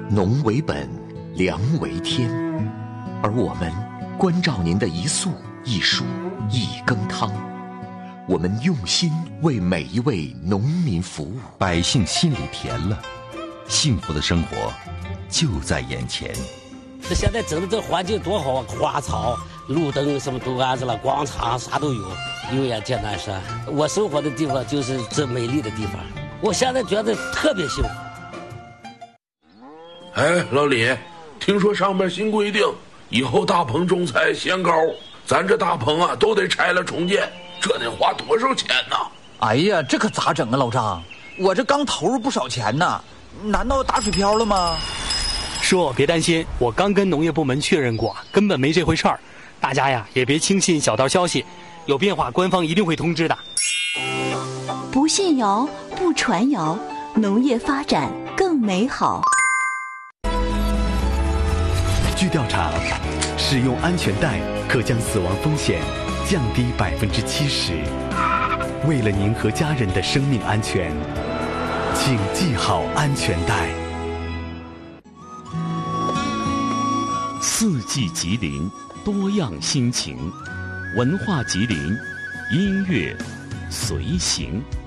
农为本，粮为天，而我们关照您的一粟一蔬一羹汤，我们用心为每一位农民服务， 百姓心里甜了，幸福的生活就在眼前。 这现在整的这环境多好啊，花草、路灯什么都安置了，广场啥都有。有眼见南山，我生活的地方就是这美丽的地方，我现在觉得特别幸福。 哎，老李，听说上面新规定，以后大棚种菜限高，咱这大棚啊都得拆了重建，这得花多少钱呢？ 哎呀，这可咋整啊，老张？我这刚投入不少钱呢，难道打水漂了吗？ 叔，别担心，我刚跟农业部门确认过，根本没这回事儿。大家呀，也别轻信小道消息，有变化官方一定会通知的。 不信谣，不传谣，农业发展更美好。 据调查，使用安全带可将死亡风险降低70%。为了您和家人的生命安全，请系好安全带。 四季吉林，多样心情，文化吉林，音乐随行。